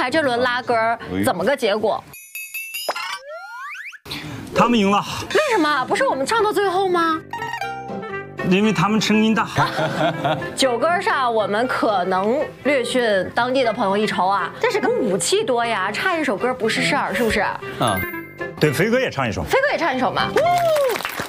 台这轮拉歌怎么个结果？ 他们赢了。 为什么？不是我们唱到最后吗？ 因为他们声音大。 9歌上我们可能略逊当地的朋友一筹啊，但是跟武器多呀，差一首歌不是事儿，是不是？ 对，飞哥也唱一首。 飞哥也唱一首嘛。